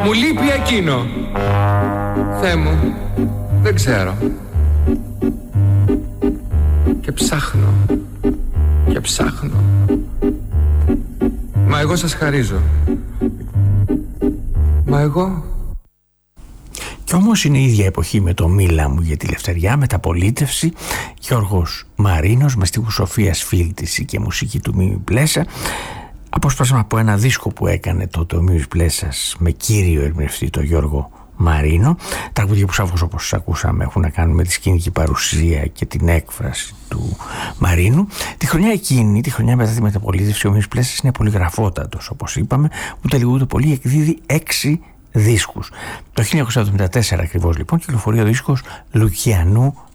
Μου λείπει εκείνο. Θεέ μου, δεν ξέρω. Και ψάχνω. Και ψάχνω. Μα εγώ σας χαρίζω. Μα εγώ... Κι όμως είναι η ίδια εποχή με το «Μίλα μου για τη Λευτεριά», μεταπολίτευση, Γιώργος Μαρίνος με στίχους Σοφίας Φίλτηση και μουσική του Μίμη Πλέσα. Απόσπασμα από ένα δίσκο που έκανε τότε ο Μίμης Πλέσας με κύριο ερμηνευτή τον Γιώργο Μαρίνο. Τραγούδια που σαφώς, όπως σας ακούσαμε, έχουν να κάνουν με τη σκηνική παρουσία και την έκφραση του Μαρίνου. Τη χρονιά εκείνη, τη χρονιά μετά τη μεταπολίτευση, ο Μίμης Πλέσας είναι πολυγραφότατος, όπως είπαμε, ούτε λίγο ούτε πολύ εκδίδει 6 δίσκους. Το 1974 ακριβώς λοιπόν κυκλοφορεί ο δίσκος Λουκιανού